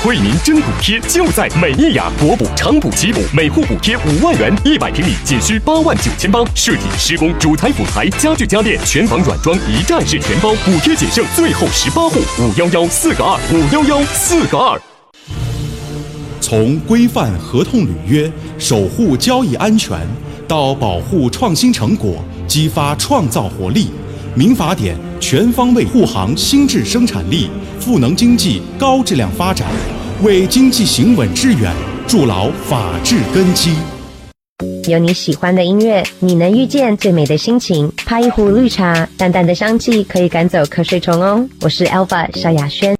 为您真补贴就在美益雅，国补、长补、吉补，每户补贴5万元，100平米仅需89800，设计、施工、主材、辅材、家具家电，全房软装一站式全包，补贴仅剩最后18户，511-4个2，511-4个2。 从规范合同履约、守护交易安全，到保护创新成果、激发创造活力，民法典全方位护航新质生产力，赋能经济高质量发展，为经济行稳致远筑牢法治根基。 有你喜欢的音乐，你能遇见最美的心情。泡一壶绿茶，淡淡的香气可以赶走瞌睡虫哦。我是 Alpha 萧亚轩。